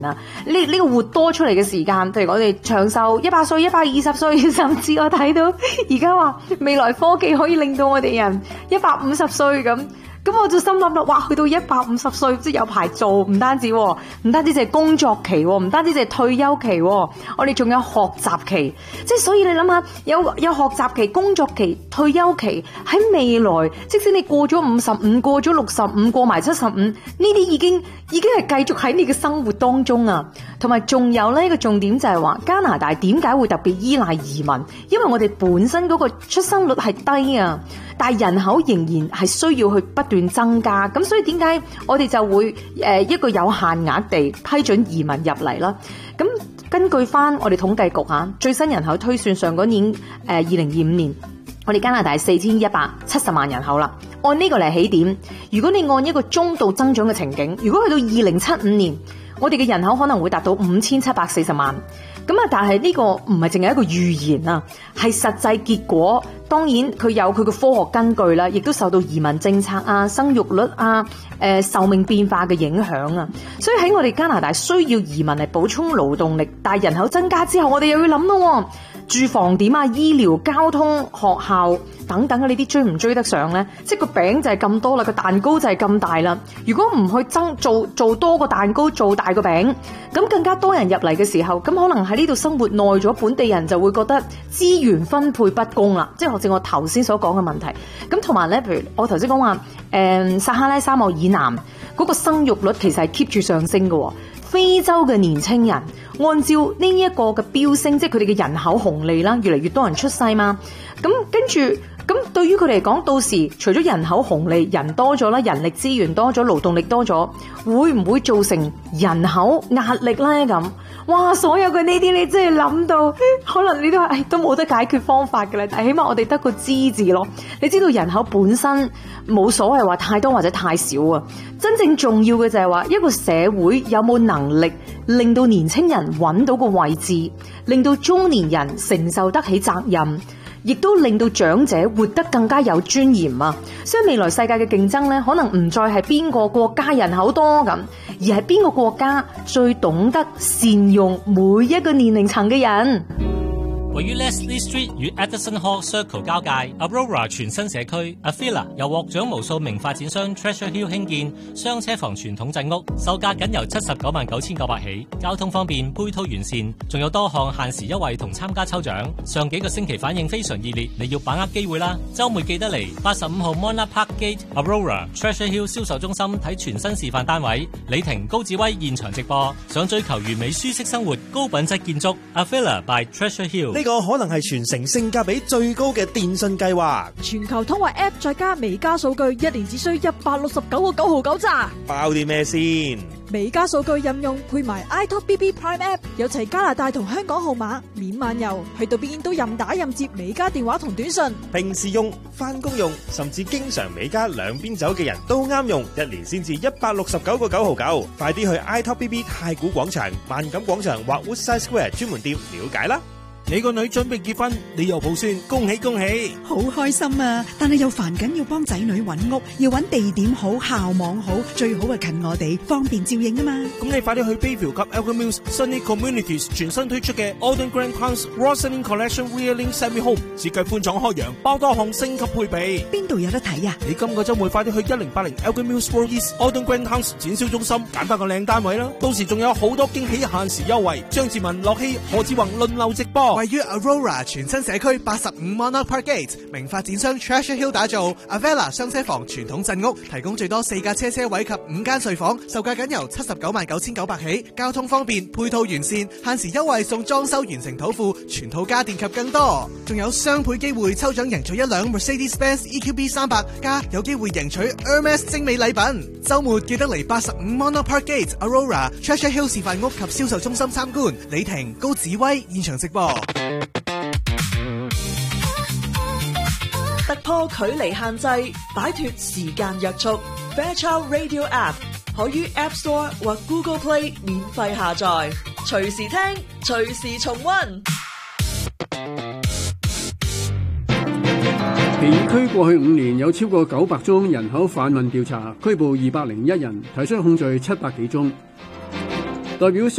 呢個活多出嚟嘅時間，譬如我哋長壽100歲、120歲，甚至我睇到而家話未來科技可以令到我哋人150歲咁。咁我就心諗啦，哇！去到150歲，即係有排做，唔單止淨係工作期，唔單止淨係退休期，我哋仲有學習期。即係所以你諗下，有學習期、工作期、退休期，喺未來，即使你過咗55、過咗65、過埋75，呢啲已經係繼續喺你嘅生活當中啊。同埋仲有呢個重點就係話，加拿大點解會特別依賴移民？因為我哋本身嗰個出生率係低啊，但係人口仍然係需要去不斷增加，咁所以點解我哋就會一個有限額地批准移民入嚟啦？咁根據翻我哋統計局最新人口推算，上嗰年2025年，我哋加拿大4170萬人口啦。按呢個嚟起點，如果你按一個中度增長嘅情景，如果去到2075年，我哋嘅人口可能會達到5740萬。咁但係呢個唔係淨係一個預言啊，係實際結果。當然佢有佢嘅科學根據啦，亦都受到移民政策生育率壽命變化嘅影響啊。所以喺我哋加拿大需要移民嚟補充勞動力，但係人口增加之後，我哋又要諗咯，住房點醫療、交通、學校等等嘅呢啲追唔追得上呢？即係個餅就係咁多啦，個蛋糕就係咁大啦。如果唔去做多個蛋糕，做大個餅，咁更加多人入嚟嘅時候，咁可能喺呢度生活耐咗，本地人就會覺得資源分配不公啦。即係好似我頭先所講嘅問題。咁同埋咧，譬如我頭先講話，撒哈拉沙漠以南嗰個生育率其實係 keep 住上升嘅。非洲嘅年青人按照呢一個嘅飆升，即係佢哋嘅人口紅利啦，越嚟越多人出世嘛。咁跟住，咁對於佢哋嚟講，到時除咗人口紅利，人多咗啦，人力資源多咗，勞動力多咗，會唔會造成人口壓力咧？咁哇，所有嘅呢啲你真係諗到，可能你都話，都冇得解決方法嘅啦。但起碼我哋得個知字咯。你知道人口本身冇所謂話太多或者太少啊，真正重要嘅就係話一個社會有冇能力令到年青人揾到個位置，令到中年人承受得起責任，亦都令到長者活得更加有尊嚴啊！所以未來世界嘅競爭咧，可能唔再係邊個國家人口多咁，而係邊個國家最懂得善用每一個年齡層嘅人。 位於 Leslie Street 與 Edison Hall Circle 交界 Aurora 全新社區 Avila 由獲獎無數名發展商 Treasure Hill 興建雙車房傳統鎮屋，售價僅由799900起，交通方便，配套完善，仲有多項限時優惠同參加抽獎。上幾個星期反應非常熱烈，你要把握機會啦！週末記得嚟85號 Monarch Park Gate Aurora Treasure Hill 銷售中心睇全新示範單位，李婷、高志威現場直播。想追求完美舒適生活、高品質建築 Avila by Treasure Hill。 呢個可能係全城性價比最高嘅電信計劃， 全球通話 App 再加美加數據，一年只需169個9毫9咋。 包啲咩先？ 美加數據任用配埋 iTalk BB Prime App， 有齊加拿大同香港號碼，免漫遊，去到邊都任打任接美加電話同短信。 平時用、翻工用，甚至經常美加兩邊走嘅人都啱用，一年先至169個9毫9。快啲去 iTalk BB 太古廣場、萬錦廣場或 Woodside Square 專門店了解啦。 你個女準備結婚，你又抱孫，恭喜恭喜！ 好開心啊！但係又煩緊要幫仔女揾屋，要揾地點好、校網好，最好係近我哋，方便照應啊嘛！ 咁你快啲去 Bayview 及 Elgin Mills Sunny Communities 全新推出嘅 Alden Grand House Rosalind Collection Rear Link Semi Home， 設計寬敞開揚，包多項升級配備。 邊度有得睇啊？ 你今個週末快啲去1080 Elgin Mills Road East Alden Grand House 展銷中心揀翻個靚單位啦！到時仲有好多驚喜限時優惠，張志文、樂希、何志宏輪流直播。 位於 Aurora 全新社區85 Monarch Park Gate， 名發展商 Treasure Hill 打造 Avila 雙車房傳統鎮屋，提供最多4架車位及5間睡房，售價僅由799900起，交通方便，配套完善，限時優惠送裝修完成土庫，全套家電及更多，仲有雙倍機會抽獎贏取一輛 Mercedes-Benz EQB 300，加有機會贏取 Hermes 精美禮品。週末記得嚟85 Monarch Park Gate Aurora Treasure Hill 示範屋及銷售中心參觀。李婷、高子威現場直播。 突破距離限制，擺脫時間約束。Fairchild Radio App 可於 App Store 或 Google Play 免費下載，隨時聽，隨時重溫。 皮爾區過去5年有超過900宗人口販運調查，拘捕201人，提出控罪700幾宗。 代表